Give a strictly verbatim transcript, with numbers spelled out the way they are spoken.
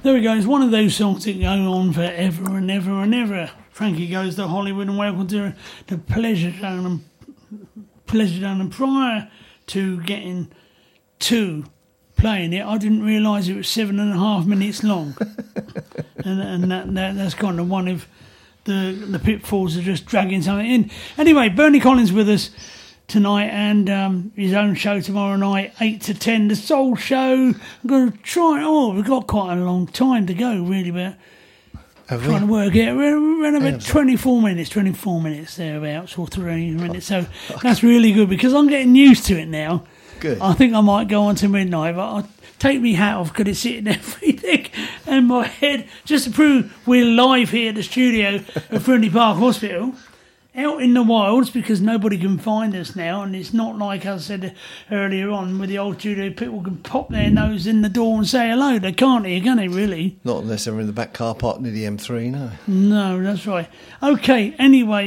There we go. It's one of those songs that go on forever and ever and ever. Frankie Goes to Hollywood, and welcome to the Pleasure Zone. And Pleasure Zone. And prior to getting to playing it, I didn't realise it was seven and a half minutes long. and and that, that that's kind of one of the the pitfalls of just dragging something in. Anyway, Bernie Collins with us tonight, and um, his own show tomorrow night, eight to ten, the Soul Show. I'm going to try. Oh, we've got quite a long time to go, really, but Have trying we? to work it. We're around about Yeah. twenty-four minutes, twenty-four minutes thereabouts, or three minutes. So that's really good because I'm getting used to it now. Good. I think I might go on to midnight, but I'll take me hat off because it's sitting everything and my head, just to prove we're live here at the studio at Friendly Park Hospital. Out in the wilds, because nobody can find us now, and it's not like I said earlier on with the old studio, people can pop their nose in the door and say hello. They can't here, can they, really? Not unless they're in the back car park near the M three, no. No, that's right. Okay, anyway.